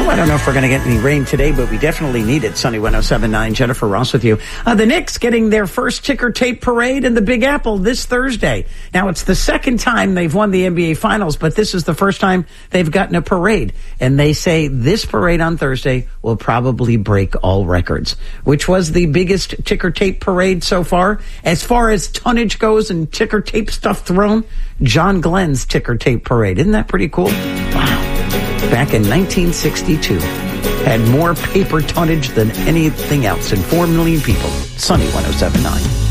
I don't know if we're going to get any rain today, but we definitely need it. Sunny 107.9, Jennifer Ross with you. The Knicks getting their first ticker tape parade in the Big Apple this Thursday. Now, it's the second time they've won the NBA Finals, but this is the first time they've gotten a parade. And they say this parade on Thursday will probably break all records, which was the biggest ticker tape parade so far. As far as tonnage goes and ticker tape stuff thrown, John Glenn's ticker tape parade. Isn't that pretty cool? Wow. Back in 1962, had more paper tonnage than anything else, and 4 million people. Sunny 107.9.